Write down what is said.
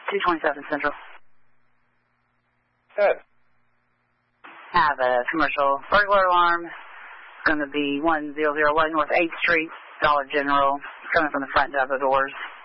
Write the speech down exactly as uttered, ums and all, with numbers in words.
two twenty-seven Central. Good. Have a commercial burglar alarm. It's going to be one zero zero one North eighth Street, Dollar General, coming from the front of the doors.